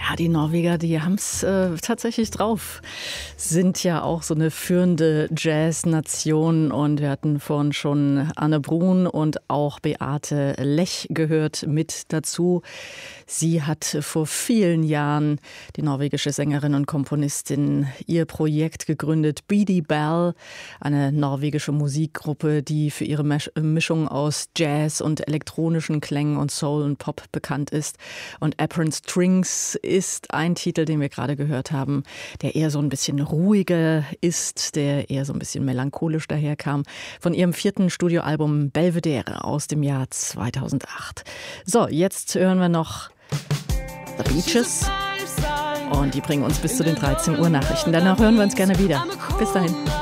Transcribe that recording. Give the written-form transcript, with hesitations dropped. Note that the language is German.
Ja, die Norweger, die haben's tatsächlich drauf. Sind ja auch so eine führende Jazz-Nation und wir hatten vorhin schon Anne Brun und auch Beate Lech gehört mit dazu. Sie hat vor vielen Jahren, die norwegische Sängerin und Komponistin, ihr Projekt gegründet, Beady Bell, eine norwegische Musikgruppe, die für ihre Mischung aus Jazz und elektronischen Klängen und Soul und Pop bekannt ist. Und Apron Strings ist ein Titel, den wir gerade gehört haben, der eher so ein bisschen ruhiger ist, der eher so ein bisschen melancholisch daherkam, von ihrem 4. Studioalbum Belvedere aus dem Jahr 2008. So, jetzt hören wir noch The Beaches und die bringen uns bis zu den 13 Uhr Nachrichten. Danach hören wir uns gerne wieder. Bis dahin.